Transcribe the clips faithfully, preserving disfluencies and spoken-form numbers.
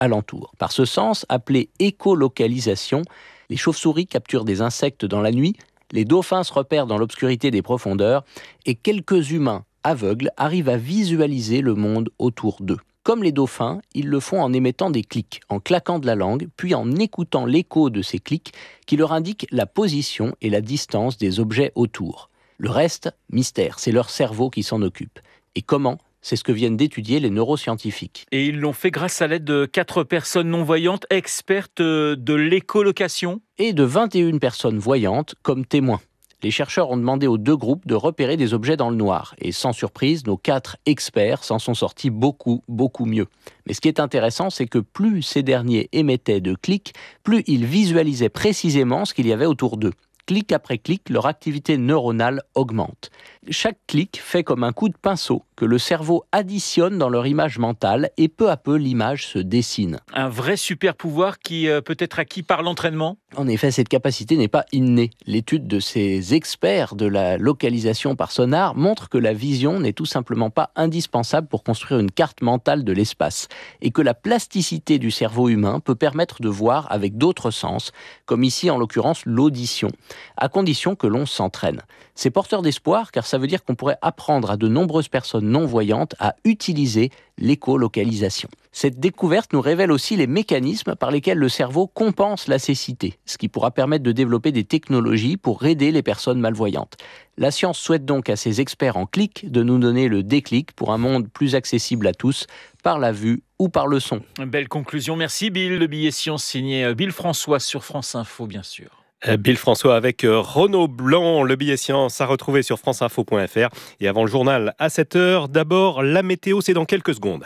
alentour. Par ce sens, appelée écolocalisation, les chauves-souris capturent des insectes dans la nuit, les dauphins se repèrent dans l'obscurité des profondeurs et quelques humains aveugles arrivent à visualiser le monde autour d'eux. Comme les dauphins, ils le font en émettant des clics, en claquant de la langue, puis en écoutant l'écho de ces clics qui leur indiquent la position et la distance des objets autour. Le reste, mystère, c'est leur cerveau qui s'en occupe. Et comment ? C'est ce que viennent d'étudier les neuroscientifiques. Et ils l'ont fait grâce à l'aide de quatre personnes non-voyantes expertes de l'écolocation. Et de vingt et une personnes voyantes comme témoins. Les chercheurs ont demandé aux deux groupes de repérer des objets dans le noir. Et sans surprise, nos quatre experts s'en sont sortis beaucoup, beaucoup mieux. Mais ce qui est intéressant, c'est que plus ces derniers émettaient de clics, plus ils visualisaient précisément ce qu'il y avait autour d'eux. Clic après clic, leur activité neuronale augmente. Chaque clic fait comme un coup de pinceau que le cerveau additionne dans leur image mentale et peu à peu l'image se dessine. Un vrai super pouvoir qui euh, peut être acquis par l'entraînement ? En effet, cette capacité n'est pas innée. L'étude de ces experts de la localisation par sonar montre que la vision n'est tout simplement pas indispensable pour construire une carte mentale de l'espace et que la plasticité du cerveau humain peut permettre de voir avec d'autres sens, comme ici en l'occurrence l'audition, à condition que l'on s'entraîne. C'est porteur d'espoir car ça veut dire qu'on pourrait apprendre à de nombreuses personnes non-voyantes à utiliser l'écolocalisation. Cette découverte nous révèle aussi les mécanismes par lesquels le cerveau compense la cécité, ce qui pourra permettre de développer des technologies pour aider les personnes malvoyantes. La science souhaite donc à ses experts en clic de nous donner le déclic pour un monde plus accessible à tous, par la vue ou par le son. Belle conclusion, merci Bill. Le billet science signé Bill François sur France Info, bien sûr. Bill François avec Renaud Blanc, le billet science à retrouver sur franceinfo point f r. Et avant le journal à sept heures, d'abord la météo, c'est dans quelques secondes.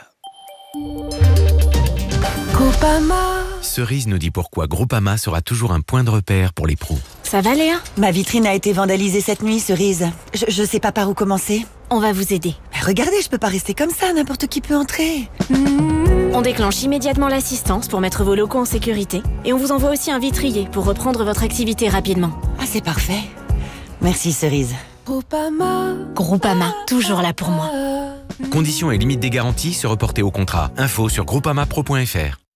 Groupama. Cerise nous dit pourquoi Groupama sera toujours un point de repère pour les pros. Ça va Léa ? Ma vitrine a été vandalisée cette nuit, Cerise. Je, je sais pas par où commencer. On va vous aider. Mais regardez, je peux pas rester comme ça, n'importe qui peut entrer. Mmh. On déclenche immédiatement l'assistance pour mettre vos locaux en sécurité. Et on vous envoie aussi un vitrier pour reprendre votre activité rapidement. Ah, c'est parfait. Merci, Cerise. Groupama. Groupama, toujours là pour moi. Conditions et limites des garanties se reporter au contrat. Info sur groupamapro point f r.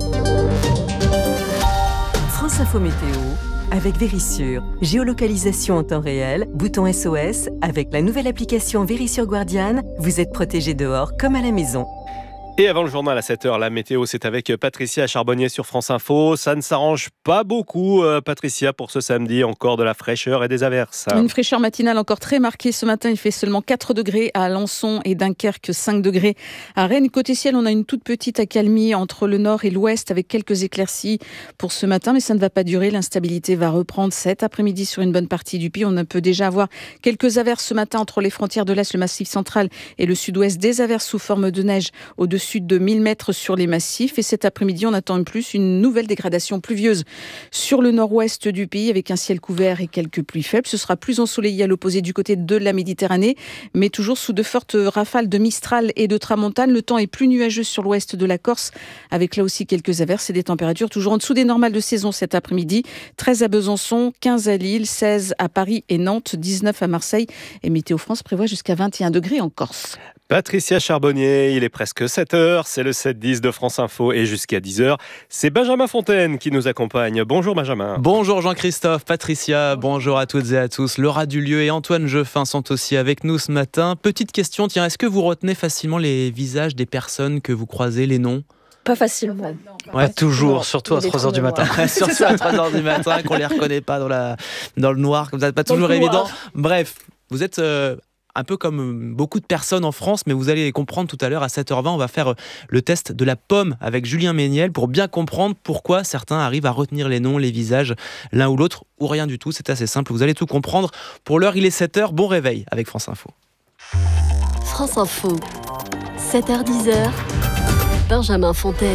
France Info Météo avec Vérissure. Géolocalisation en temps réel, bouton S O S. Avec la nouvelle application Vérissure Guardian, vous êtes protégé dehors comme à la maison. Et avant le journal à sept heures, la météo, c'est avec Patricia Charbonnier sur France Info. Ça ne s'arrange pas beaucoup, euh, Patricia, pour ce samedi. Encore de la fraîcheur et des averses. Une fraîcheur matinale encore très marquée. Ce matin, il fait seulement quatre degrés à Alençon et Dunkerque, cinq degrés à Rennes. Côté ciel, on a une toute petite accalmie entre le nord et l'ouest avec quelques éclaircies pour ce matin. Mais ça ne va pas durer. L'instabilité va reprendre cet après-midi sur une bonne partie du pays. On peut déjà avoir quelques averses ce matin entre les frontières de l'Est, le Massif central et le sud-ouest. Des averses sous forme de neige au-dessus de mille mètres sur les massifs. Et cet après-midi, on attend en plus une nouvelle dégradation pluvieuse sur le nord-ouest du pays avec un ciel couvert et quelques pluies faibles. Ce sera plus ensoleillé à l'opposé du côté de la Méditerranée, mais toujours sous de fortes rafales de Mistral et de Tramontane. Le temps est plus nuageux sur l'ouest de la Corse avec là aussi quelques averses et des températures toujours en dessous des normales de saison cet après-midi. treize à Besançon, quinze à Lille, seize à Paris et Nantes, dix-neuf à Marseille. Et Météo France prévoit jusqu'à vingt et un degrés en Corse. Patricia Charbonnier, il est presque sept heures, c'est le sept dix de France Info et jusqu'à dix heures, c'est Benjamin Fontaine qui nous accompagne. Bonjour Benjamin. Bonjour Jean-Christophe, Patricia, bonjour à toutes et à tous. Laura Dulieu et Antoine Jeffin sont aussi avec nous ce matin. Petite question, tiens, est-ce que vous retenez facilement les visages des personnes que vous croisez, les noms ? Pas facilement. Ouais, toujours, surtout à trois heures du matin. Surtout à trois heures du matin, qu'on les reconnaît pas dans, la, dans le noir, comme ça, pas toujours évident. Bref, vous êtes... Euh, un peu comme beaucoup de personnes en France, mais vous allez les comprendre tout à l'heure à sept heures vingt. On va faire le test de la pomme avec Julien Méniel pour bien comprendre pourquoi certains arrivent à retenir les noms, les visages, l'un ou l'autre, ou rien du tout. C'est assez simple, vous allez tout comprendre. Pour l'heure, il est sept heures. Bon réveil avec France Info. France Info, sept heures dix, Benjamin Fontaine.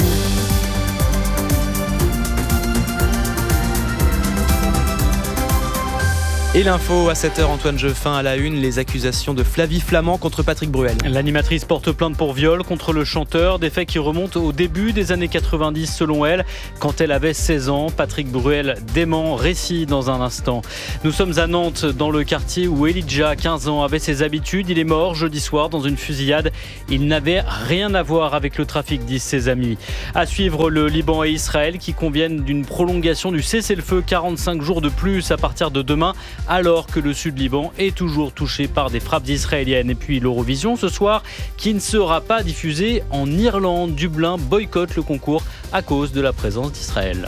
Et l'info à sept heures, Antoine Jeffin à la une, les accusations de Flavie Flament contre Patrick Bruel. L'animatrice porte plainte pour viol contre le chanteur, des faits qui remontent au début des années quatre-vingt-dix selon elle, quand elle avait seize ans. Patrick Bruel dément, récit dans un instant. Nous sommes à Nantes, dans le quartier où Elijah, quinze ans, avait ses habitudes. Il est mort jeudi soir dans une fusillade. Il n'avait rien à voir avec le trafic, disent ses amis. À suivre, le Liban et Israël qui conviennent d'une prolongation du cessez-le-feu, quarante-cinq jours de plus à partir de demain, alors que le sud Liban est toujours touché par des frappes israéliennes. Et puis l'Eurovision ce soir, qui ne sera pas diffusé en Irlande. Dublin boycotte le concours à cause de la présence d'Israël.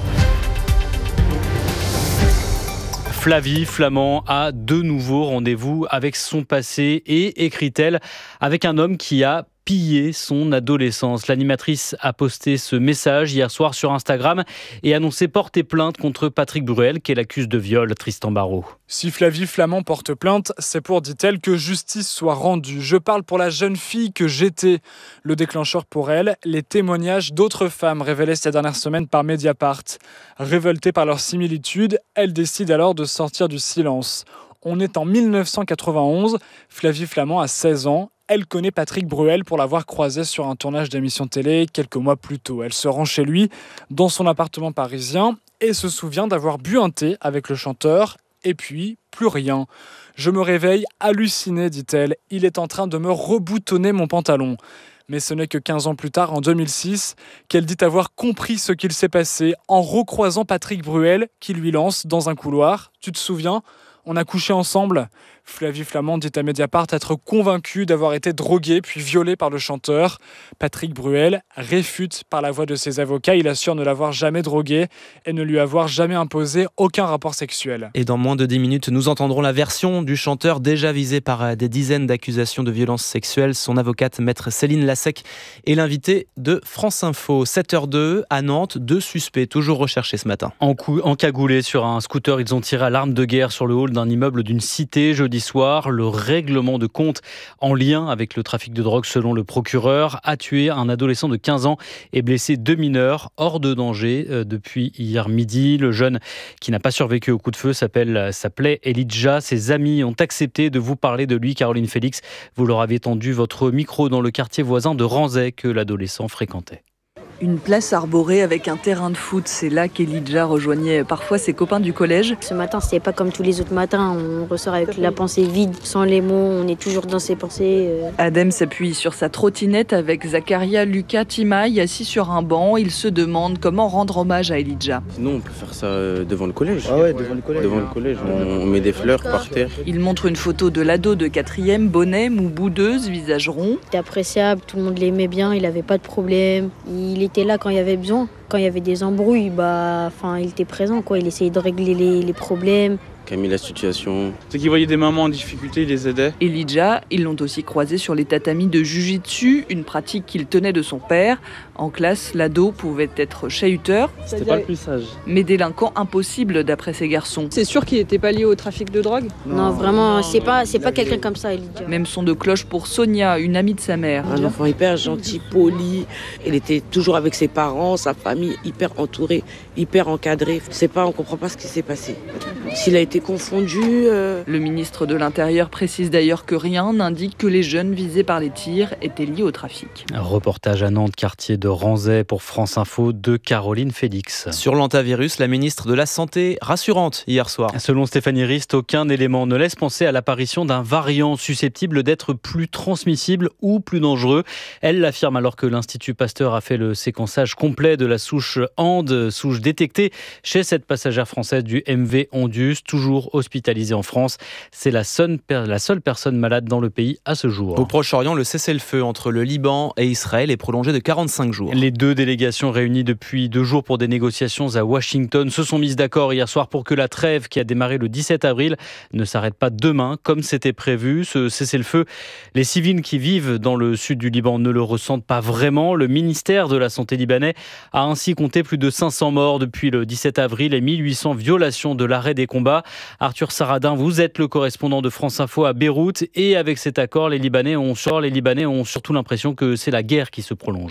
Flavie Flament a de nouveau rendez-vous avec son passé et, écrit-elle, avec un homme qui a piller son adolescence. L'animatrice a posté ce message hier soir sur Instagram et annoncé porter plainte contre Patrick Bruel qu'elle accuse de viol. Tristan Barraud. Si Flavie Flament porte plainte, c'est pour, dit-elle, que justice soit rendue. Je parle pour la jeune fille que j'étais. Le déclencheur pour elle, les témoignages d'autres femmes révélés ces dernières semaines par Mediapart. Révoltée par leurs similitudes, elle décide alors de sortir du silence. On est en mille neuf cent quatre-vingt-onze, Flavie Flament a seize ans. Elle connaît Patrick Bruel pour l'avoir croisé sur un tournage d'émission télé quelques mois plus tôt. Elle se rend chez lui, dans son appartement parisien, et se souvient d'avoir bu un thé avec le chanteur, et puis plus rien. Je me réveille hallucinée, dit-elle. Il est en train de me reboutonner mon pantalon. Mais ce n'est que quinze ans plus tard, en deux mille six, qu'elle dit avoir compris ce qu'il s'est passé en recroisant Patrick Bruel, qui lui lance dans un couloir. Tu te souviens ? On a couché ensemble. Flavie Flament dit à Mediapart être convaincue d'avoir été droguée puis violée par le chanteur. Patrick Bruel réfute par la voix de ses avocats. Il assure ne l'avoir jamais droguée et ne lui avoir jamais imposé aucun rapport sexuel. Et dans moins de dix minutes, nous entendrons la version du chanteur déjà visé par des dizaines d'accusations de violences sexuelles. Son avocate, maître Céline Lassec, est l'invitée de France Info. sept heures deux, à Nantes, deux suspects toujours recherchés ce matin. En, cou- en cagoulé sur un scooter, ils ont tiré à l'arme de guerre sur le hall d'un immeuble d'une cité jeudi soir. Le règlement de compte en lien avec le trafic de drogue, selon le procureur, a tué un adolescent de quinze ans et blessé deux mineurs hors de danger euh, depuis hier midi. Le jeune qui n'a pas survécu au coup de feu s'appelle, s'appelait Elijah. Ses amis ont accepté de vous parler de lui. Caroline Félix, vous leur avez tendu votre micro dans le quartier voisin de Ranzay que l'adolescent fréquentait. Une place arborée avec un terrain de foot, c'est là qu'Elijah rejoignait parfois ses copains du collège. Ce matin, c'était pas comme tous les autres matins, on ressort avec la pensée vide, sans les mots, on est toujours dans ses pensées. Adem s'appuie sur sa trottinette avec Zakaria, Lucas, Timaï assis sur un banc. Il se demande comment rendre hommage à Elijah. Sinon, on peut faire ça devant le collège. Ah ouais, devant le collège. Devant le collège, on met des fleurs par terre. Il montre une photo de l'ado de quatrième, bonnet, mou boudeuse, visage rond. C'était appréciable, tout le monde l'aimait bien, il avait pas de problème. Il était là quand il y avait besoin. Quand il y avait des embrouilles, bah, enfin, il était présent, quoi. Il essayait de régler les, les problèmes. Camille, la situation. Ceux qui voyaient des mamans en difficulté, il les aidait. Elijah, ils l'ont aussi croisé sur les tatamis de Jiu-Jitsu, une pratique qu'il tenait de son père. En classe, l'ado pouvait être chahuteur. C'était pas le plus sage. Mais délinquant impossible d'après ces garçons. C'est sûr qu'il n'était pas lié au trafic de drogue ? Non, non vraiment, c'est pas, c'est pas quelqu'un comme ça, Elijah. Même son de cloche pour Sonia, une amie de sa mère. Un enfant hyper gentil, poli. Il était toujours avec ses parents, sa famille, hyper entourée, hyper encadrée. C'est pas, on comprend pas ce qui s'est passé. S'il a été confondu... Euh... Le ministre de l'Intérieur précise d'ailleurs que rien n'indique que les jeunes visés par les tirs étaient liés au trafic. Un reportage à Nantes, quartier de Ranzay pour France Info de Caroline Félix. Sur l'antivirus, la ministre de la Santé rassurante hier soir. Selon Stéphanie Rist, aucun élément ne laisse penser à l'apparition d'un variant susceptible d'être plus transmissible ou plus dangereux. Elle l'affirme alors que l'Institut Pasteur a fait le séquençage complet de la souche Ande, souche détectée chez cette passagère française du M V Ondus, toujours hospitalisée en France. C'est la seule, la seule personne malade dans le pays à ce jour. Au Proche-Orient, le cessez-le-feu entre le Liban et Israël est prolongé de quarante-cinq jours. Les deux délégations réunies depuis deux jours pour des négociations à Washington se sont mises d'accord hier soir pour que la trêve qui a démarré le dix-sept avril ne s'arrête pas demain comme c'était prévu. Ce cessez-le-feu, les civils qui vivent dans le sud du Liban ne le ressentent pas vraiment. Le ministère de la Santé libanais a ainsi compté plus de cinq cents morts depuis le dix-sept avril et mille huit cents violations de l'arrêt des combats. Arthur Saradin, vous êtes le correspondant de France Info à Beyrouth et avec cet accord, les Libanais ont, les Libanais ont surtout l'impression que c'est la guerre qui se prolonge.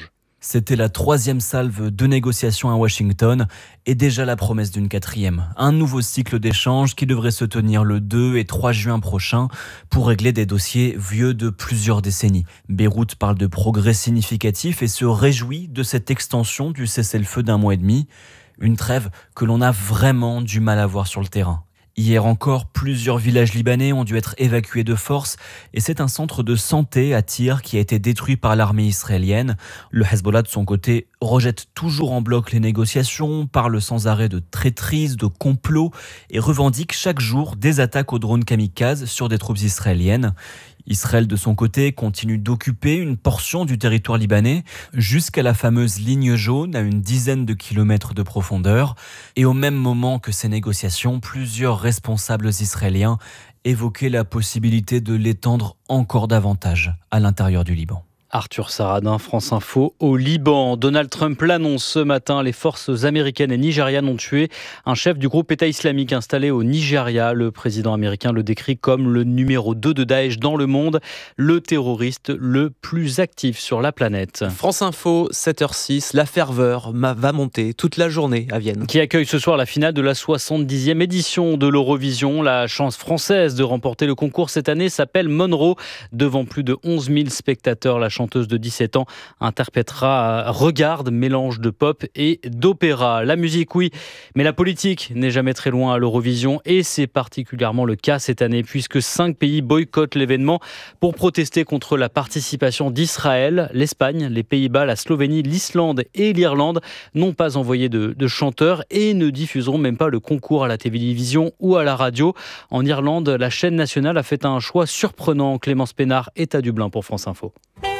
C'était la troisième salve de négociations à Washington et déjà la promesse d'une quatrième. Un nouveau cycle d'échanges qui devrait se tenir le deux et trois juin prochain pour régler des dossiers vieux de plusieurs décennies. Beyrouth parle de progrès significatifs et se réjouit de cette extension du cessez-le-feu d'un mois et demi. Une trêve que l'on a vraiment du mal à voir sur le terrain. Hier encore, plusieurs villages libanais ont dû être évacués de force et c'est un centre de santé à Tyr qui a été détruit par l'armée israélienne. Le Hezbollah, de son côté, rejette toujours en bloc les négociations, parle sans arrêt de traîtrise, de complot et revendique chaque jour des attaques aux drones kamikazes sur des troupes israéliennes. Israël, de son côté, continue d'occuper une portion du territoire libanais jusqu'à la fameuse ligne jaune à une dizaine de kilomètres de profondeur. Et au même moment que ces négociations, plusieurs responsables israéliens évoquaient la possibilité de l'étendre encore davantage à l'intérieur du Liban. Arthur Saradin, France Info, au Liban. Donald Trump l'annonce ce matin. Les forces américaines et nigérianes ont tué un chef du groupe État islamique installé au Nigeria. Le président américain le décrit comme le numéro deux de Daesh dans le monde, le terroriste le plus actif sur la planète. France Info, sept heures six, la ferveur va monter toute la journée à Vienne. Qui accueille ce soir la finale de la soixante-dixième édition de l'Eurovision. La chance française de remporter le concours cette année s'appelle Monroe. Devant plus de onze mille spectateurs, la chanteuse de dix-sept ans interprétera Regarde, mélange de pop et d'opéra. La musique, oui, mais la politique n'est jamais très loin à l'Eurovision et c'est particulièrement le cas cette année puisque cinq pays boycottent l'événement pour protester contre la participation d'Israël. L'Espagne, les Pays-Bas, la Slovénie, l'Islande et l'Irlande n'ont pas envoyé de, de chanteurs et ne diffuseront même pas le concours à la télévision ou à la radio. En Irlande, la chaîne nationale a fait un choix surprenant. Clémence Pénard est à Dublin pour France Info.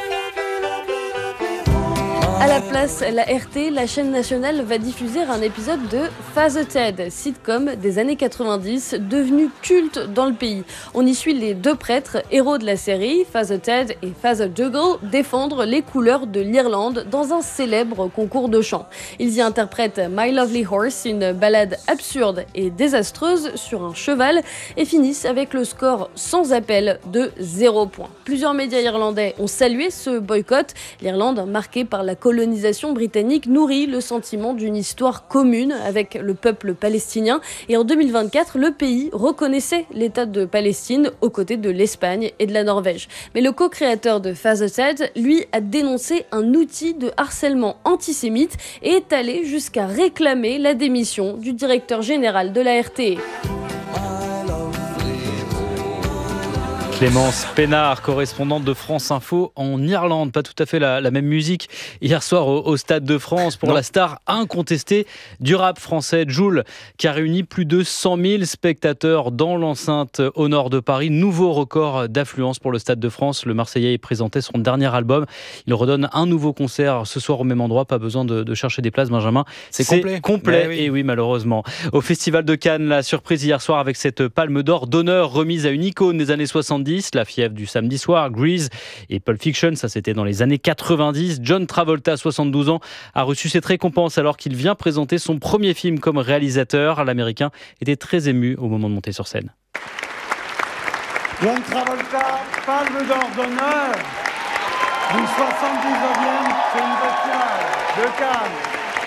À la place, la R T, la chaîne nationale, va diffuser un épisode de Father Ted, sitcom des années quatre-vingt-dix, devenu culte dans le pays. On y suit les deux prêtres, héros de la série, Father Ted et Father Dougal, défendre les couleurs de l'Irlande dans un célèbre concours de chant. Ils y interprètent My Lovely Horse, une ballade absurde et désastreuse sur un cheval, et finissent avec le score sans appel de zéro point. Plusieurs médias irlandais ont salué ce boycott. L'Irlande, marquée par la colonisation britannique, nourrit le sentiment d'une histoire commune avec le peuple palestinien. Et en deux mille vingt-quatre, le pays reconnaissait l'État de Palestine aux côtés de l'Espagne et de la Norvège. Mais le co-créateur de Father Ted, lui, a dénoncé un outil de harcèlement antisémite et est allé jusqu'à réclamer la démission du directeur général de la R T E. Clémence Pénard, correspondante de France Info en Irlande. Pas tout à fait la, la même musique hier soir au, au Stade de France pour non. la star incontestée du rap français, Jul, qui a réuni plus de cent mille spectateurs dans l'enceinte au nord de Paris. Nouveau record d'affluence pour le Stade de France. Le Marseillais présentait son dernier album. Il redonne un nouveau concert ce soir au même endroit. Pas besoin de, de chercher des places, Benjamin. C'est, C'est complet. complet. Oui. Et oui, malheureusement. Au Festival de Cannes, la surprise hier soir avec cette palme d'or d'honneur remise à une icône des années soixante-dix. La fièvre du samedi soir, Grease et Pulp Fiction, ça c'était dans les années quatre-vingt-dix. John Travolta, soixante-douze ans, a reçu cette récompense alors qu'il vient présenter son premier film comme réalisateur. L'Américain était très ému au moment de monter sur scène. John Travolta, palme d'or d'honneur du soixante-dix-neuvième Festival de Cannes.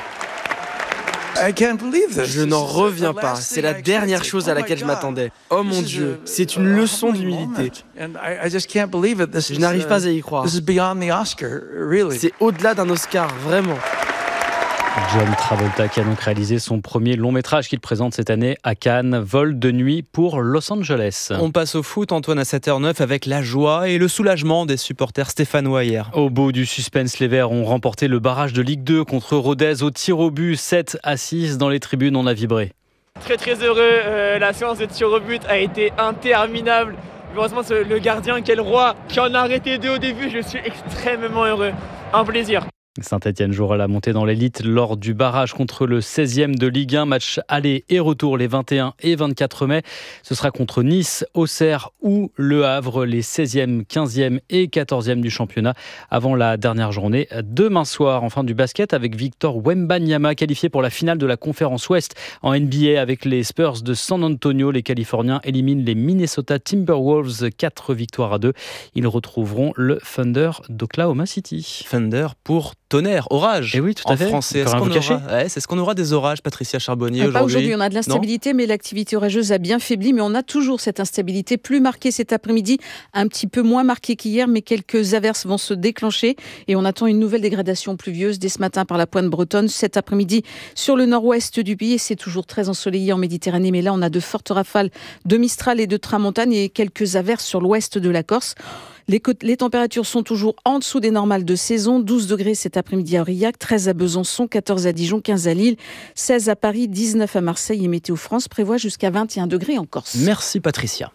Je n'en reviens pas. C'est la dernière chose à laquelle je m'attendais. Oh mon Dieu, c'est une leçon d'humilité. Je n'arrive pas à y croire. C'est au-delà d'un Oscar, vraiment. John Travolta qui a donc réalisé son premier long métrage qu'il présente cette année à Cannes, Vol de nuit pour Los Angeles. On passe au foot, Antoine, à sept heures neuf avec la joie et le soulagement des supporters stéphanois hier. Au bout du suspense, les Verts ont remporté le barrage de Ligue deux contre Rodez au tir au but, sept à six. Dans les tribunes, on a vibré. Très très heureux, euh, la séance de tir au but a été interminable. Heureusement, le gardien, quel roi, qui en a arrêté deux au début, je suis extrêmement heureux. Un plaisir. Saint-Etienne jouera la montée dans l'élite lors du barrage contre le seizième de Ligue un. Match aller et retour les vingt et un et vingt-quatre mai. Ce sera contre Nice, Auxerre ou Le Havre, les seizième, quinzième et quatorzième du championnat avant la dernière journée. Demain soir, en fin du basket, avec Victor Wembanyama qualifié pour la finale de la conférence Ouest en N B A avec les Spurs de San Antonio. Les Californiens éliminent les Minnesota Timberwolves, quatre victoires à deux. Ils retrouveront le Thunder d'Oklahoma City. Thunder pour tonnerre, orage. Et oui, tout à en fait. français. Est-ce qu'on, aura... ouais, c'est ce qu'on aura des orages, Patricia Charbonnier, ah, aujourd'hui? Pas aujourd'hui, on a de l'instabilité, non mais l'activité orageuse a bien faibli, mais on a toujours cette instabilité, plus marquée cet après-midi, un petit peu moins marquée qu'hier, mais quelques averses vont se déclencher et on attend une nouvelle dégradation pluvieuse dès ce matin par la pointe bretonne, cet après-midi sur le nord-ouest du pays. C'est toujours très ensoleillé en Méditerranée, mais là on a de fortes rafales de Mistral et de Tramontane et quelques averses sur l'ouest de la Corse. Les, les températures sont toujours en dessous des normales de saison. douze degrés cet après-midi à Aurillac, treize à Besançon, quatorze à Dijon, quinze à Lille, seize à Paris, dix-neuf à Marseille et Météo France prévoit jusqu'à vingt et un degrés en Corse. Merci Patricia.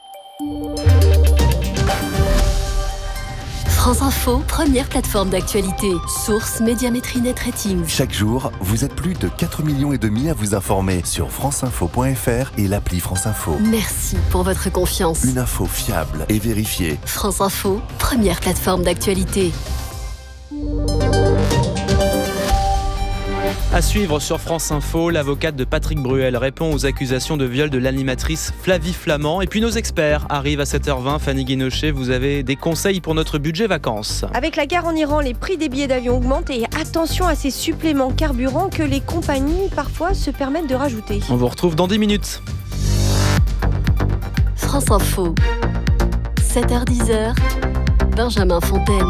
France Info, première plateforme d'actualité. Source Médiamétrie Net Ratings. Chaque jour, vous êtes plus de quatre millions et demi à vous informer sur franceinfo point f r et l'appli France Info. Merci pour votre confiance. Une info fiable et vérifiée. France Info, première plateforme d'actualité. À suivre sur France Info, l'avocate de Patrick Bruel répond aux accusations de viol de l'animatrice Flavie Flament. Et puis nos experts arrivent à sept heures vingt. Fanny Guinochet, vous avez des conseils pour notre budget vacances. Avec la guerre en Iran, les prix des billets d'avion augmentent et attention à ces suppléments carburant que les compagnies parfois se permettent de rajouter. On vous retrouve dans dix minutes. France Info, sept heures dix, Benjamin Fontaine.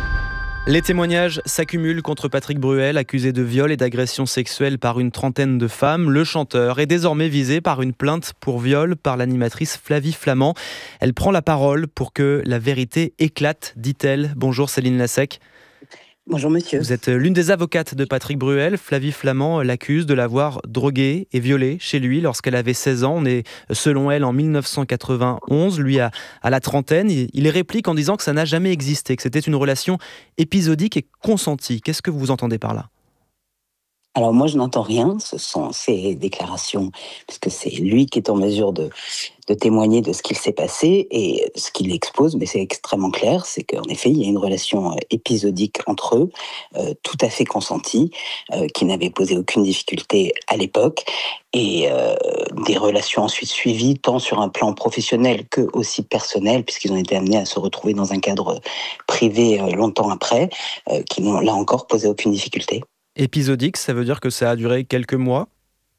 Les témoignages s'accumulent contre Patrick Bruel, accusé de viol et d'agression sexuelle par une trentaine de femmes. Le chanteur est désormais visé par une plainte pour viol par l'animatrice Flavie Flament. Elle prend la parole pour que la vérité éclate, dit-elle. Bonjour Céline Lassec. Bonjour monsieur. Vous êtes l'une des avocates de Patrick Bruel. Flavie Flament l'accuse de l'avoir droguée et violée chez lui lorsqu'elle avait seize ans. On est, selon elle, en dix-neuf cent quatre-vingt-onze, lui à, à la trentaine. Il les réplique en disant que ça n'a jamais existé, que c'était une relation épisodique et consentie. Qu'est-ce que vous entendez par là ? Alors moi, je n'entends rien, ce sont ses déclarations, puisque c'est lui qui est en mesure de, de témoigner de ce qu'il s'est passé et ce qu'il expose, mais c'est extrêmement clair, c'est qu'en effet, il y a une relation épisodique entre eux, euh, tout à fait consentie, euh, qui n'avait posé aucune difficulté à l'époque, et euh, des relations ensuite suivies, tant sur un plan professionnel que aussi personnel, puisqu'ils ont été amenés à se retrouver dans un cadre privé euh, longtemps après, euh, qui n'ont là encore posé aucune difficulté. Épisodique, ça veut dire que ça a duré quelques mois ?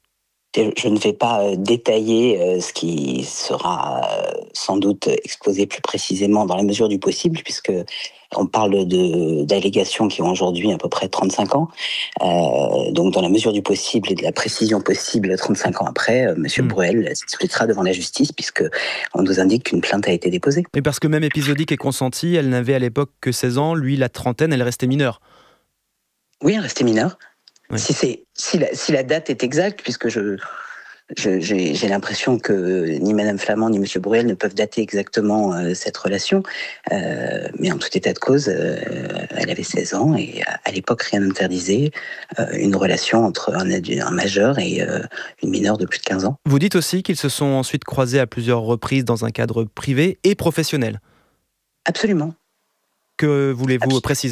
Je ne vais pas détailler ce qui sera sans doute exposé plus précisément dans la mesure du possible, puisque on parle de, d'allégations qui ont aujourd'hui à peu près trente-cinq ans. Euh, donc dans la mesure du possible et de la précision possible, trente-cinq ans après, euh, M. Mmh. Bruel s'expliquera devant la justice, puisqu'on nous indique qu'une plainte a été déposée. Mais parce que même épisodique et consentie, elle n'avait à l'époque que seize ans, lui la trentaine, elle restait mineure. Oui, rester mineur. Oui. Si, c'est, si, la, si la date est exacte, puisque je, je, j'ai, j'ai l'impression que ni Mme Flament ni M. Bruel ne peuvent dater exactement euh, cette relation, euh, mais en tout état de cause, euh, elle avait seize ans et à, à l'époque rien n'interdisait euh, une relation entre un, un majeur et euh, une mineure de plus de quinze ans. Vous dites aussi qu'ils se sont ensuite croisés à plusieurs reprises dans un cadre privé et professionnel. Absolument. Que voulez-vous Absolument. préciser ?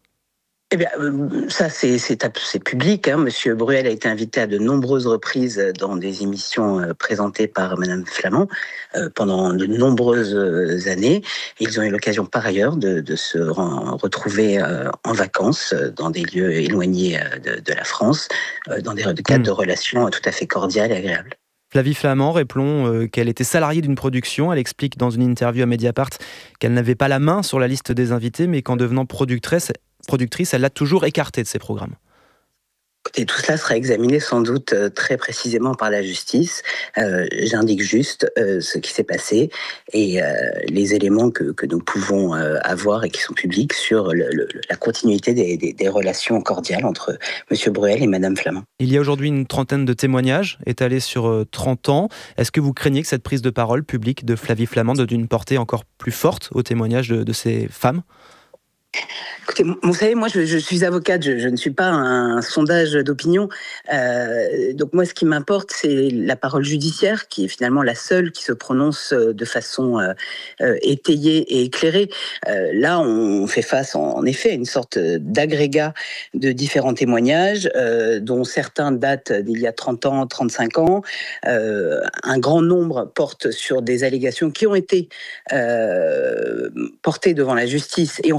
Eh bien, ça, c'est, c'est, c'est public. Hein. Monsieur Bruel a été invité à de nombreuses reprises dans des émissions présentées par Madame Flament euh, pendant de nombreuses années. Ils ont eu l'occasion, par ailleurs, de, de se re- retrouver euh, en vacances dans des lieux éloignés de, de la France, euh, dans des cadres mmh. de relations tout à fait cordiales et agréables. Flavie Flament répond euh, qu'elle était salariée d'une production. Elle explique dans une interview à Mediapart qu'elle n'avait pas la main sur la liste des invités, mais qu'en devenant productrice, productrice, elle l'a toujours écartée de ses programmes. Et tout cela sera examiné sans doute euh, très précisément par la justice. Euh, j'indique juste euh, ce qui s'est passé et euh, les éléments que, que nous pouvons euh, avoir et qui sont publics sur le, le, la continuité des, des, des relations cordiales entre M. Bruel et Mme Flament. Il y a aujourd'hui une trentaine de témoignages étalés sur euh, trente ans. Est-ce que vous craignez que cette prise de parole publique de Flavie Flament donne une portée encore plus forte aux témoignages de, de ces femmes ? Écoutez, vous savez, moi, je, je suis avocate, je, je ne suis pas un sondage d'opinion. Euh, donc moi, ce qui m'importe, c'est la parole judiciaire, qui est finalement la seule qui se prononce de façon euh, euh, étayée et éclairée. Euh, là, on fait face, en, en effet, à une sorte d'agrégat de différents témoignages, euh, dont certains datent d'il y a trente ans, trente-cinq ans. Euh, un grand nombre portent sur des allégations qui ont été euh, portées devant la justice et ont fait l'objet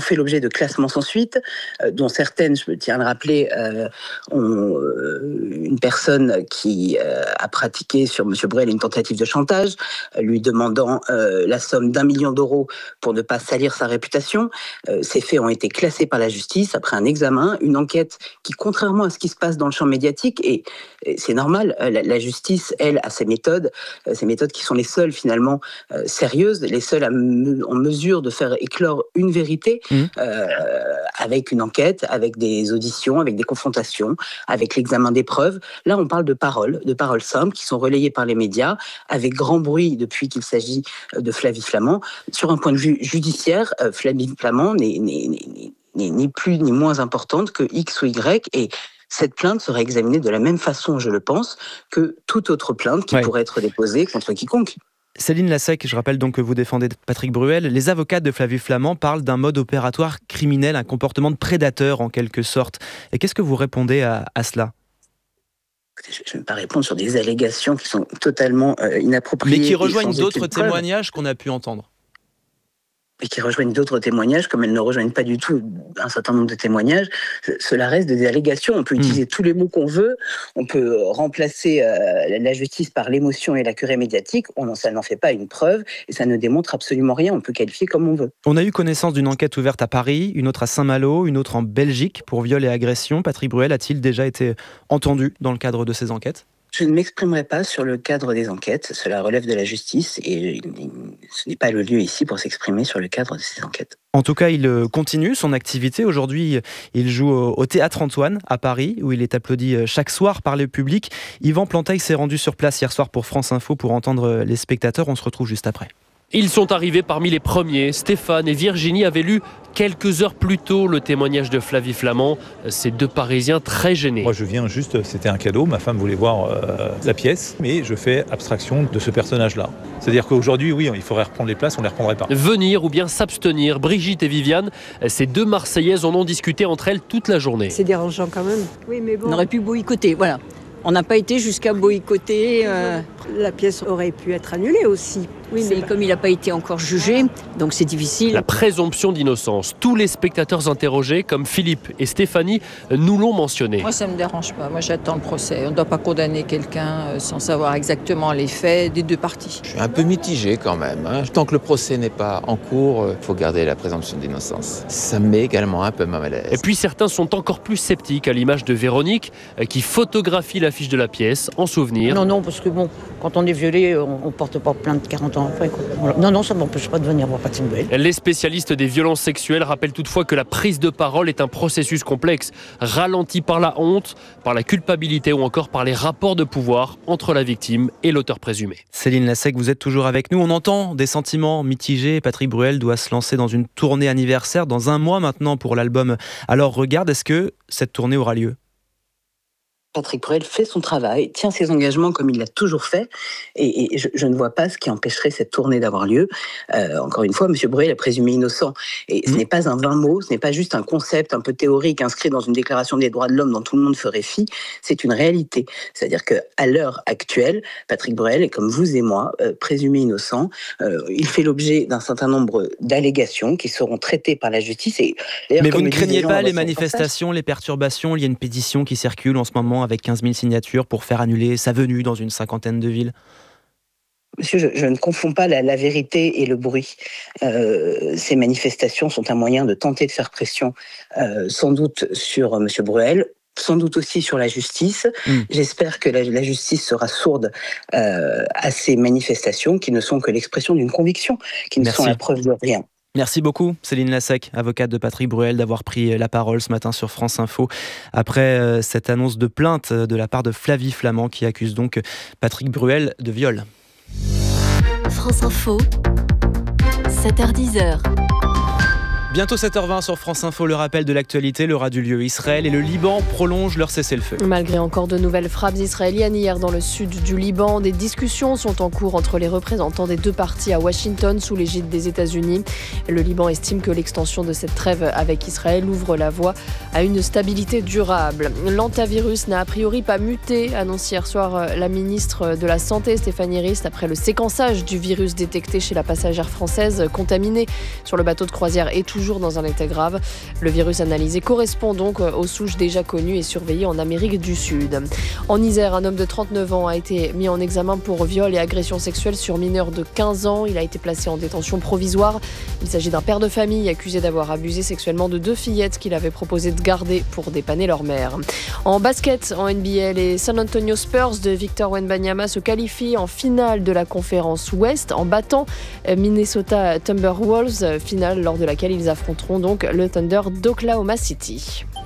de classement sans suite, euh, dont certaines, je tiens à le rappeler, euh, ont euh, une personne qui euh, a pratiqué sur M. Bruel une tentative de chantage, euh, lui demandant euh, la somme d'un million d'euros pour ne pas salir sa réputation. Euh, ces faits ont été classés par la justice après un examen, une enquête qui, contrairement à ce qui se passe dans le champ médiatique, et, et c'est normal, euh, la, la justice, elle, a ses méthodes, euh, ces méthodes qui sont les seules finalement euh, sérieuses, les seules à me- en mesure de faire éclore une vérité, mmh. euh, avec une enquête, avec des auditions, avec des confrontations, avec l'examen des preuves. Là, on parle de paroles, de paroles simples qui sont relayées par les médias, avec grand bruit depuis qu'il s'agit de Flavie Flament. Sur un point de vue judiciaire, euh, Flavie Flament n'est, n'est, n'est, n'est ni plus ni moins importante que X ou Y, et cette plainte sera examinée de la même façon, je le pense, que toute autre plainte qui ouais. pourrait être déposée contre quiconque. Céline Lassec, je rappelle donc que vous défendez Patrick Bruel. Les avocats de Flavie Flament parlent d'un mode opératoire criminel, un comportement de prédateur en quelque sorte. Et qu'est-ce que vous répondez à, à cela ? Je ne vais pas répondre sur des allégations qui sont totalement euh, inappropriées. Mais qui rejoignent d'autres témoignages qu'on a pu entendre. Et qui rejoignent d'autres témoignages, comme elles ne rejoignent pas du tout un certain nombre de témoignages. Cela reste des allégations. On peut utiliser mmh. tous les mots qu'on veut, on peut remplacer euh, la justice par l'émotion et la querelle médiatique. On, ça n'en fait pas une preuve et ça ne démontre absolument rien. On peut qualifier comme on veut. On a eu connaissance d'une enquête ouverte à Paris, une autre à Saint-Malo, une autre en Belgique pour viol et agression. Patrick Bruel a-t-il déjà été entendu dans le cadre de ces enquêtes ? Je ne m'exprimerai pas sur le cadre des enquêtes, cela relève de la justice et ce n'est pas le lieu ici pour s'exprimer sur le cadre de ces enquêtes. En tout cas, il continue son activité. Aujourd'hui, il joue au Théâtre Antoine à Paris, où il est applaudi chaque soir par le public. Yvan Planteil s'est rendu sur place hier soir pour France Info pour entendre les spectateurs. On se retrouve juste après. Ils sont arrivés parmi les premiers. Stéphane et Virginie avaient lu quelques heures plus tôt le témoignage de Flavie Flament. Ces deux Parisiens très gênés. Moi je viens juste, c'était un cadeau, ma femme voulait voir euh, la pièce, mais je fais abstraction de ce personnage-là. C'est-à-dire qu'aujourd'hui, oui, il faudrait reprendre les places, on ne les reprendrait pas. Venir ou bien s'abstenir. Brigitte et Viviane, ces deux Marseillaises en ont discuté entre elles toute la journée. C'est dérangeant quand même. Oui, mais bon. On aurait pu boycotter, voilà. On n'a pas été jusqu'à boycotter. Euh... La pièce aurait pu être annulée aussi. Oui, mais comme il n'a pas été encore jugé, donc c'est difficile. La présomption d'innocence. Tous les spectateurs interrogés, comme Philippe et Stéphanie, nous l'ont mentionné. Moi, ça ne me dérange pas. Moi, j'attends le procès. On ne doit pas condamner quelqu'un sans savoir exactement les faits des deux parties. Je suis un peu mitigé quand même. Hein. Tant que le procès n'est pas en cours, il faut garder la présomption d'innocence. Ça me met également un peu mal à l'aise. Et puis certains sont encore plus sceptiques, à l'image de Véronique, qui photographie l'affiche de la pièce en souvenir. Non, non, parce que bon, quand on est violé, on ne porte pas plainte quarante ans après. Quoi. Non, non, ça ne m'empêche pas de venir voir Patrick Bruel. Les spécialistes des violences sexuelles rappellent toutefois que la prise de parole est un processus complexe, ralenti par la honte, par la culpabilité ou encore par les rapports de pouvoir entre la victime et l'auteur présumé. Céline Lassec, vous êtes toujours avec nous. On entend des sentiments mitigés. Patrick Bruel doit se lancer dans une tournée anniversaire dans un mois maintenant pour l'album Alors Regarde. Est-ce que cette tournée aura lieu ? Patrick Bruel fait son travail, tient ses engagements comme il l'a toujours fait, et, et je, je ne vois pas ce qui empêcherait cette tournée d'avoir lieu. Euh, encore une fois, M. Bruel est présumé innocent, et ce mmh. n'est pas un vain mot, ce n'est pas juste un concept un peu théorique inscrit dans une déclaration des droits de l'homme dont tout le monde ferait fi, c'est une réalité. C'est-à-dire qu'à l'heure actuelle, Patrick Bruel est comme vous et moi, euh, présumé innocent. Euh, il fait l'objet d'un certain nombre d'allégations qui seront traitées par la justice. Et, Mais vous ne craignez pas les manifestations, les perturbations ? Il y a une pétition qui circule en ce moment avec quinze mille signatures pour faire annuler sa venue dans une cinquantaine de villes. Monsieur, je, je ne confonds pas la, la vérité et le bruit. Euh, ces manifestations sont un moyen de tenter de faire pression, euh, sans doute sur M. Bruel, sans doute aussi sur la justice. Mmh. J'espère que la, la justice sera sourde euh, à ces manifestations qui ne sont que l'expression d'une conviction, qui ne Merci. sont la preuve de rien. Merci beaucoup Céline Lassec, avocate de Patrick Bruel, d'avoir pris la parole ce matin sur France Info après cette annonce de plainte de la part de Flavie Flament qui accuse donc Patrick Bruel de viol. France Info, sept heures dix. Bientôt sept heures vingt sur France Info, le rappel de l'actualité, l'aura du lieu. Israël et le Liban prolongent leur cessez-le-feu. Malgré encore de nouvelles frappes israéliennes hier dans le sud du Liban, des discussions sont en cours entre les représentants des deux parties à Washington sous l'égide des États-Unis. Le Liban estime que l'extension de cette trêve avec Israël ouvre la voie à une stabilité durable. L'antavirus n'a a priori pas muté, annonce hier soir la ministre de la Santé Stéphanie Rist après le séquençage du virus détecté chez la passagère française contaminée sur le bateau de croisière Etouja toujours dans un état grave. Le virus analysé correspond donc aux souches déjà connues et surveillées en Amérique du Sud. En Isère, un homme de trente-neuf ans a été mis en examen pour viol et agression sexuelle sur mineur de quinze ans. Il a été placé en détention provisoire. Il s'agit d'un père de famille accusé d'avoir abusé sexuellement de deux fillettes qu'il avait proposé de garder pour dépanner leur mère. En basket, en N B A, les San Antonio Spurs de Victor Wembanyama se qualifient en finale de la conférence Ouest en battant Minnesota Timberwolves, finale lors de laquelle ils affronteront donc le Thunder d'Oklahoma City.